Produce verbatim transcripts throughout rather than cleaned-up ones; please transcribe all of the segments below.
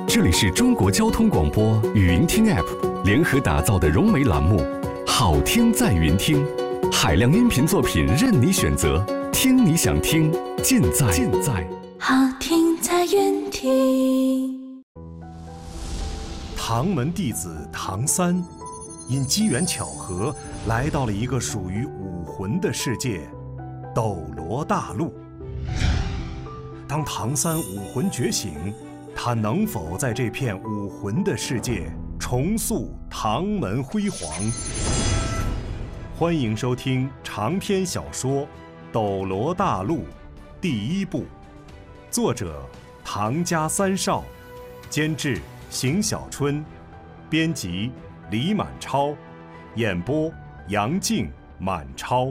这里是中国交通广播语音听 App 联合打造的融媒栏目《好听在云听》，海量音频作品任你选择，听你想听，尽在尽在好听在云听。 唐门弟子唐三，因机缘巧合来到了一个属于武魂的世界——斗罗大陆。当唐三武魂觉醒，他能否在这片武魂的世界重塑唐门辉煌？欢迎收听长篇小说《斗罗大陆》第一部，作者唐家三少，监制邢小春，编辑李满超，演播杨静、满超。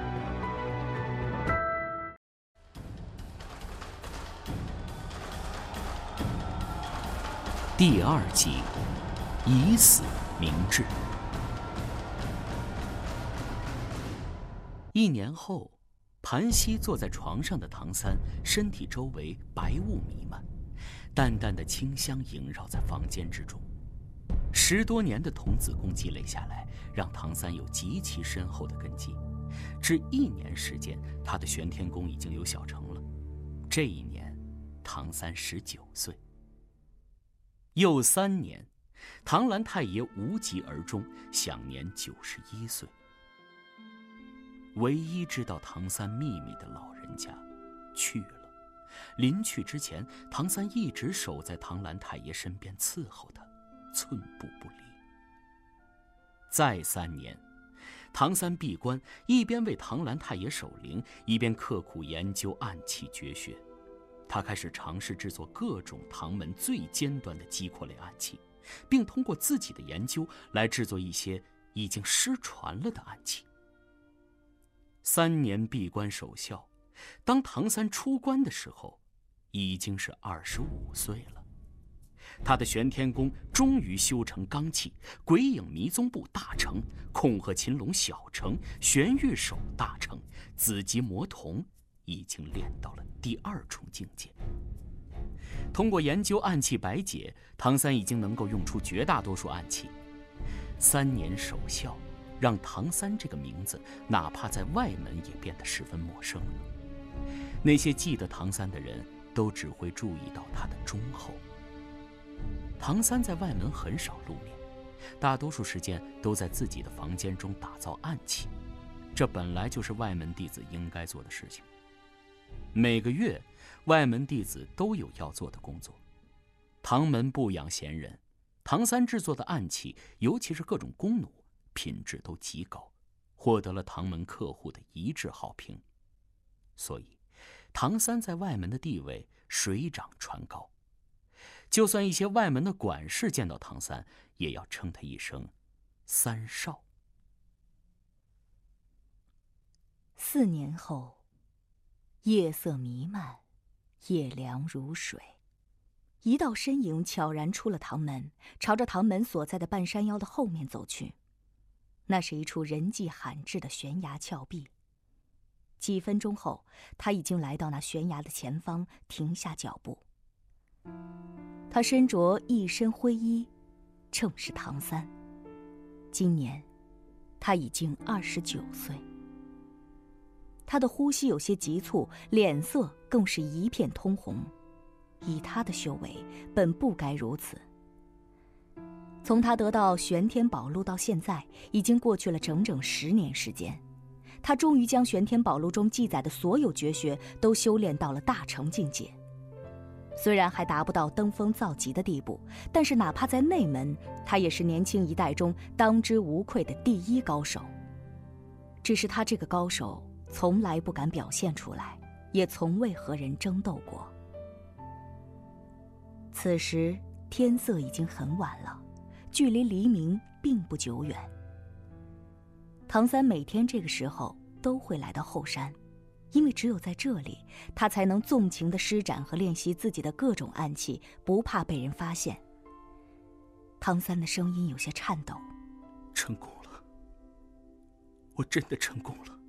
第二集，以死明志。一年后，盘膝坐在床上的唐三，身体周围白雾弥漫，淡淡的清香萦绕在房间之中。十多年的童子功积累下来，让唐三有极其深厚的根基。只一年时间，他的玄天功已经有小成了。这一年，唐三十九岁。又三年，唐兰太爷无疾而终，享年九十一岁。唯一知道唐三秘密的老人家去了。临去之前，唐三一直守在唐兰太爷身边伺候他，寸步不离。再三年，唐三闭关，一边为唐兰太爷守灵，一边刻苦研究暗器绝学。他开始尝试制作各种唐门最尖端的击扩类暗器，并通过自己的研究来制作一些已经失传了的暗器。三年闭关守孝，当唐三出关的时候，已经是二十五岁了。他的玄天功终于修成罡气，鬼影迷踪步大成，控鹤擒龙小成，玄玉手大成，紫极魔瞳已经练到了第二重境界。通过研究暗器百解，唐三已经能够用出绝大多数暗器。三年守孝，让唐三这个名字哪怕在外门也变得十分陌生了。那些记得唐三的人都只会注意到他的忠厚。唐三在外门很少露面，大多数时间都在自己的房间中打造暗器，这本来就是外门弟子应该做的事情。每个月，外门弟子都有要做的工作。唐门不养闲人，唐三制作的暗器，尤其是各种弓弩，品质都极高，获得了唐门客户的一致好评。所以，唐三在外门的地位水涨船高。就算一些外门的管事见到唐三，也要称他一声三少。 四年后，夜色弥漫，夜凉如水。一道身影悄然出了唐门，朝着唐门所在的半山腰的后面走去。那是一处人迹罕至的悬崖峭壁。几分钟后，他已经来到那悬崖的前方，停下脚步。他身着一身灰衣，正是唐三。今年，他已经二十九岁。他的呼吸有些急促，脸色更是一片通红。以他的修为，本不该如此。从他得到玄天宝录到现在，已经过去了整整十年时间。他终于将玄天宝录中记载的所有绝学都修炼到了大成境界。虽然还达不到登峰造极的地步，但是哪怕在内门，他也是年轻一代中当之无愧的第一高手。只是他这个高手从来不敢表现出来，也从未和人争斗过。此时天色已经很晚了，距离黎明并不久远。唐三每天这个时候都会来到后山，因为只有在这里，他才能纵情地施展和练习自己的各种暗器，不怕被人发现。唐三的声音有些颤抖：“ 成功了，我真的成功了。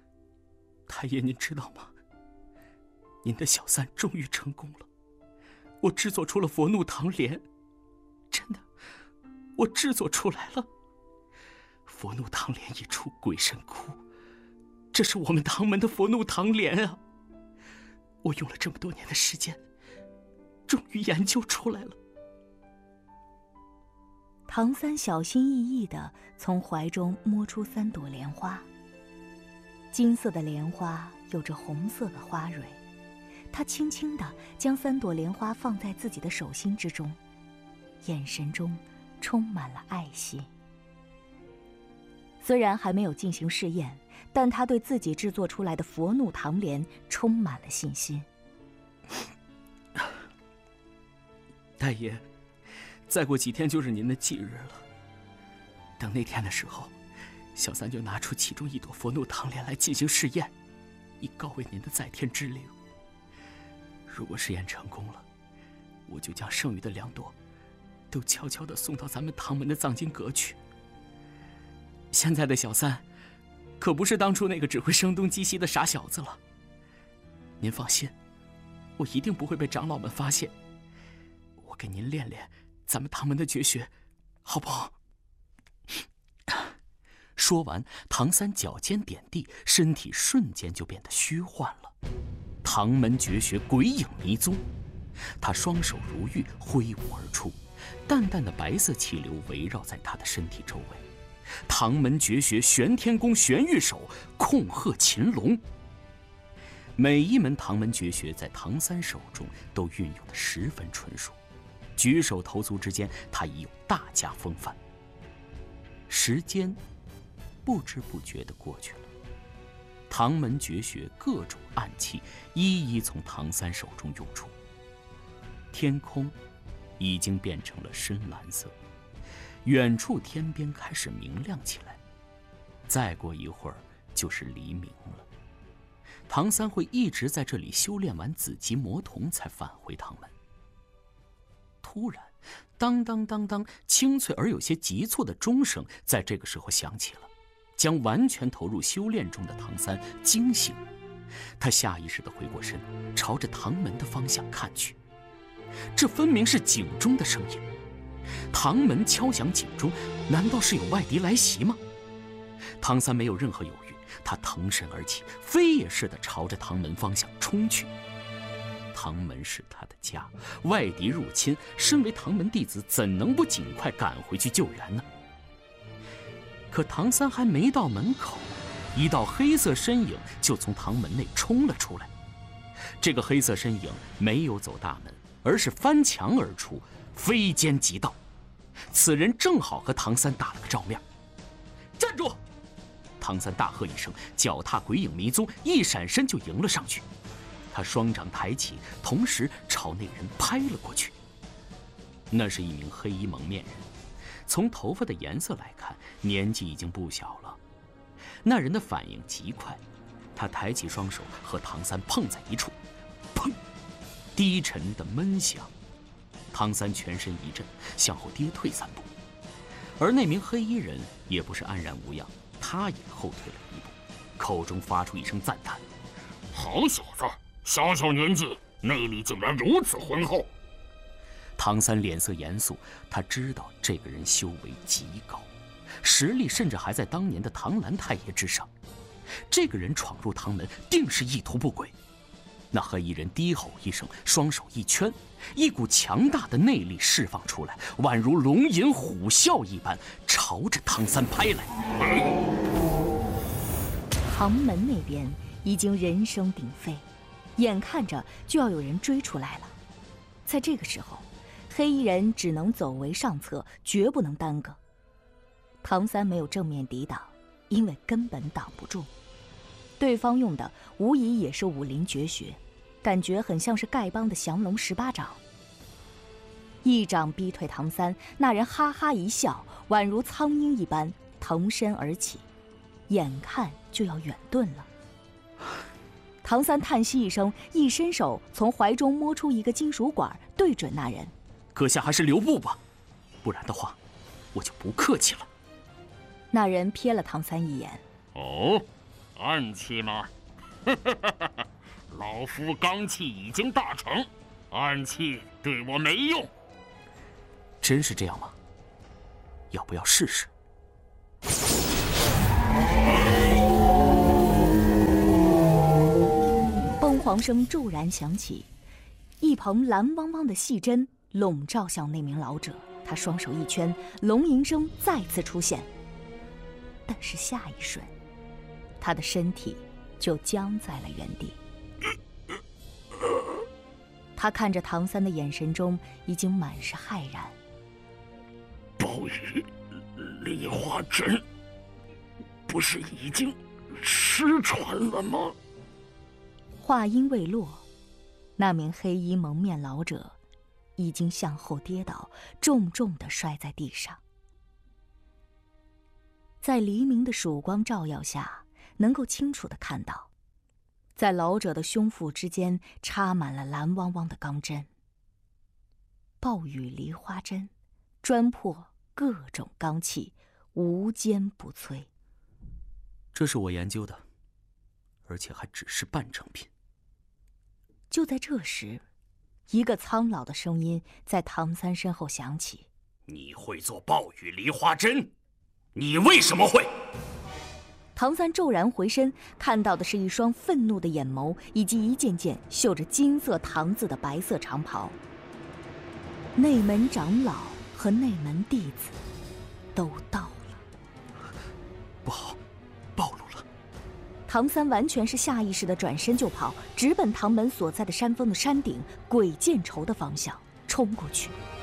太爷，您知道吗？您的小三终于成功了， 我制作出了佛怒唐莲，真的，我制作出来了。佛怒唐莲一出，鬼神哭，这是我们唐门的佛怒唐莲啊！我用了这么多年的时间，终于研究出来了。 唐三小心翼翼地从怀中摸出三朵莲花，金色的莲花有着红色的花蕊，他轻轻地将三朵莲花放在自己的手心之中，眼神中充满了爱惜。虽然还没有进行试验，但他对自己制作出来的佛怒唐莲充满了信心。 大爷，再过几天就是您的忌日了。等那天的时候，小三就拿出其中一朵佛怒唐莲来进行试验，以告慰您的在天之灵。如果试验成功了，我就将剩余的两朵都悄悄地送到咱们唐门的藏经阁去。现在的小三可不是当初那个只会声东击西的傻小子了。您放心，我一定不会被长老们发现。我给您练练咱们唐门的绝学，好不好？说完，唐三脚尖点地，身体瞬间就变得虚幻了。唐门绝学鬼影迷踪，他双手如玉挥舞而出，淡淡的白色气流围绕在他的身体周围。唐门绝学玄天宫玄玉手，控鹤擒龙。每一门唐门绝学在唐三手中都运用得十分纯熟，举手投足之间，他已有大家风范。时间不知不觉地过去了，唐门绝学各种暗器一一从唐三手中涌出，天空已经变成了深蓝色，远处天边开始明亮起来，再过一会儿就是黎明了。唐三会一直在这里修炼完紫极魔瞳才返回唐门。突然，当当当当，清脆而有些急促的钟声在这个时候响起了，将完全投入修炼中的唐三惊醒。他下意识地回过身，朝着唐门的方向看去，这分明是警钟的声音。唐门敲响警钟，难道是有外敌来袭吗？唐三没有任何犹豫，他腾身而起，飞也似的朝着唐门方向冲去。唐门是他的家，外敌入侵，身为唐门弟子，怎能不尽快赶回去救援呢？可唐三还没到门口，一道黑色身影就从唐门内冲了出来。这个黑色身影没有走大门，而是翻墙而出，飞间即到。此人正好和唐三打了个照面。站住！唐三大喝一声，脚踏鬼影迷踪，一闪身就迎了上去。他双掌抬起，同时朝那人拍了过去。那是一名黑衣蒙面人，从头发的颜色来看，年纪已经不小了。那人的反应极快，他抬起双手和唐三碰在一处，砰！低沉的闷响。唐三全身一震，向后跌退三步。而那名黑衣人也不是安然无恙，他也后退了一步，口中发出一声赞叹：“ 好小子，小小年纪，内力竟然如此浑厚。” 唐三脸色严肃，他知道这个人修为极高，实力甚至还在当年的唐兰太爷之上。这个人闯入唐门，定是意图不轨。那黑衣人低吼一声，双手一圈，一股强大的内力释放出来，宛如龙吟虎啸一般，朝着唐三拍来。 唐门那边已经人声鼎沸，眼看着就要有人追出来了。在这个时候，黑衣人只能走为上策，绝不能耽搁。唐三没有正面抵挡，因为根本挡不住。对方用的无疑也是武林绝学，感觉很像是丐帮的降龙十八掌。一掌逼退唐三，那人哈哈一笑，宛如苍鹰一般腾身而起，眼看就要远遁了。唐三叹息一声，一伸手从怀中摸出一个金属管，对准那人：“ 阁下还是留步吧，不然的话，我就不客气了。” 那人瞥了唐三一眼：“ 哦，暗器吗？老夫罡气已经大成， 暗器对我没用。 真是这样吗？要不要试试？ 崩簧声骤然响起，一蓬蓝汪汪的细针笼罩向那名老者。他双手一圈，龙吟声再次出现。但是下一瞬，他的身体就僵在了原地。他看着唐三的眼神中已经满是骇然。 暴雨梨花针不是已经失传了吗？ 话音未落，那名黑衣蒙面老者已经向后跌倒，重重地摔在地上。在黎明的曙光照耀下，能够清楚地看到，在老者的胸腹之间插满了蓝汪汪的钢针。暴雨梨花针，专破各种罡气，无坚不摧。 这是我研究的，而且还只是半成品。 就在这时，一个苍老的声音在唐三身后响起：“ 你会做暴雨梨花针？你为什么会？” 唐三骤然回身，看到的是一双愤怒的眼眸，以及一件件绣着金色唐字的白色长袍。内门长老和内门弟子都到了。 不好，暴露了！ 唐三完全是下意识的转身就跑，直奔唐门所在的山峰的山顶鬼见愁的方向冲过去。